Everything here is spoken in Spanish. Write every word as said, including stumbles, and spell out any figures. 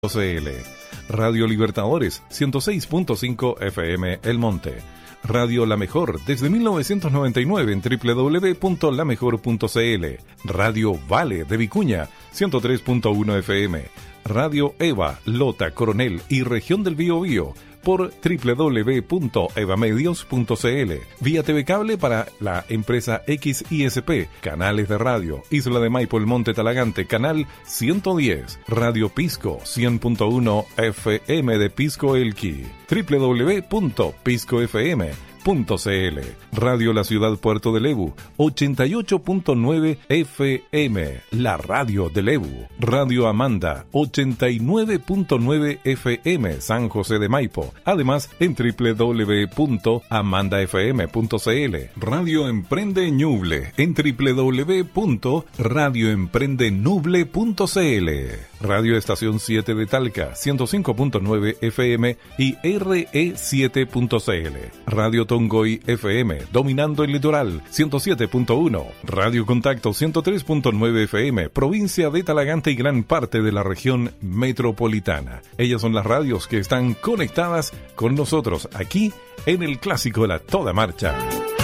cl. Radio Libertadores ciento seis punto cinco F M El Monte. Radio La Mejor desde mil novecientos noventa y nueve en doble u doble u doble u punto la mejor punto c l. Radio Vale de Vicuña ciento tres punto uno F M. Radio Eva, Lota, Coronel y Región del Biobío por doble u doble u doble u punto evamedios punto c l. Vía T V Cable para la empresa X I S P. Canales de radio. Isla de Maipo, El Monte Talagante, canal ciento diez. Radio Pisco cien punto uno F M de Pisco Elqui. doble u doble u doble u punto pisco f m punto c l. Radio La Ciudad Puerto de Lebu ochenta y ocho punto nueve F M, la radio de Lebu. Radio Amanda ochenta y nueve punto nueve F M, San José de Maipo. Además en doble u doble u doble u punto amanda f m punto c l. Radio Emprende Ñuble en doble u doble u doble u punto radio emprende nuble punto c l. Radio Estación siete de Talca ciento cinco punto nueve F M y R E siete punto c l. Radio Tongoy F M, dominando el litoral, ciento siete punto uno. Radio Contacto ciento tres punto nueve F M, provincia de Talagante y gran parte de la región metropolitana. Ellas son las radios que están conectadas con nosotros aquí en el clásico de la Toda Marcha.